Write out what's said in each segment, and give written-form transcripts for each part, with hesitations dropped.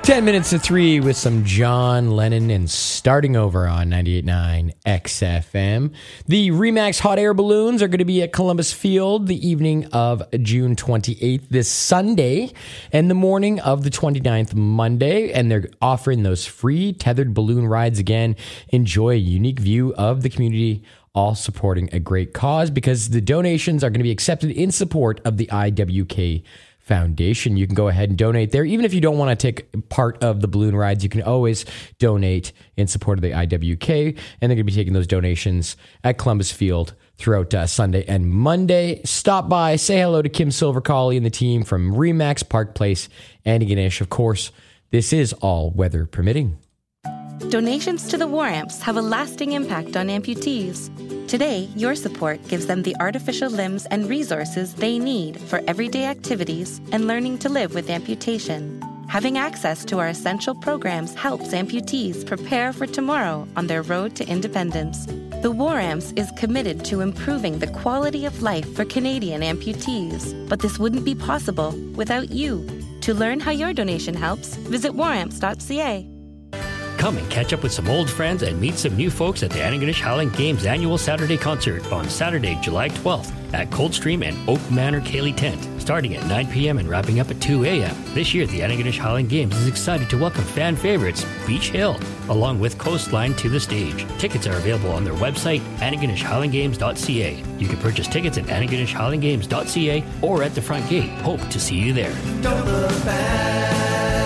10 minutes to 3 with some John Lennon and Starting Over on 98.9 XFM. The Remax Hot Air Balloons are going to be at Columbus Field the evening of June 28th this Sunday and the morning of the 29th Monday. And they're offering those free tethered balloon rides again. Enjoy a unique view of the community, all supporting a great cause because the donations are going to be accepted in support of the IWK Foundation. You can go ahead and donate there. Even if you don't want to take part of the balloon rides, you can always donate in support of the IWK. And they're going to be taking those donations at Columbus Field throughout Sunday and Monday. Stop by, say hello to Kim Silvercolly and the team from Remax, Park Place, Antigonish. Of course, this is all weather permitting. Donations to the War Amps have a lasting impact on amputees. Today, your support gives them the artificial limbs and resources they need for everyday activities and learning to live with amputation. Having access to our essential programs helps amputees prepare for tomorrow on their road to independence. The War Amps is committed to improving the quality of life for Canadian amputees, but this wouldn't be possible without you. To learn how your donation helps, visit waramps.ca. Come and catch up with some old friends and meet some new folks at the Antigonish Highland Games annual Saturday concert on Saturday, July 12th at Coldstream and Oak Manor Cayley Tent, starting at 9 p.m. and wrapping up at 2 a.m. This year, the Antigonish Highland Games is excited to welcome fan favorites Beach Hill, along with Coastline, to the stage. Tickets are available on their website, AntigonishHighlandGames.ca. You can purchase tickets at AntigonishHighlandGames.ca or at the front gate. Hope to see you there. Don't look back.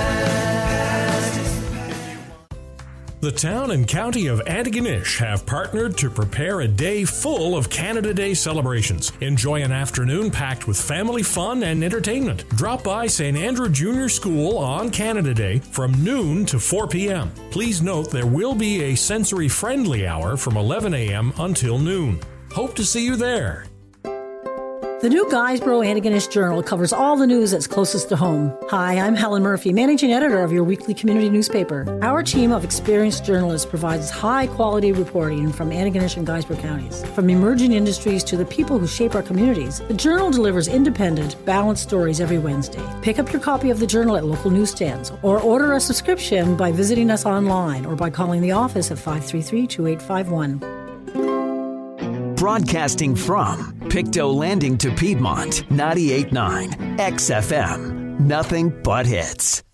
The town and county of Antigonish have partnered to prepare a day full of Canada Day celebrations. Enjoy an afternoon packed with family fun and entertainment. Drop by St. Andrew Junior School on Canada Day from noon to 4 p.m. Please note there will be a sensory-friendly hour from 11 a.m. until noon. Hope to see you there. The new Guysborough Antigonish Journal covers all the news that's closest to home. Hi, I'm Helen Murphy, managing editor of your weekly community newspaper. Our team of experienced journalists provides high-quality reporting from Antigonish and Guysborough counties. From emerging industries to the people who shape our communities, the Journal delivers independent, balanced stories every Wednesday. Pick up your copy of the Journal at local newsstands or order a subscription by visiting us online or by calling the office at 533-2851. Broadcasting from Pictou Landing to Piedmont, 98.9 XFM. Nothing but hits.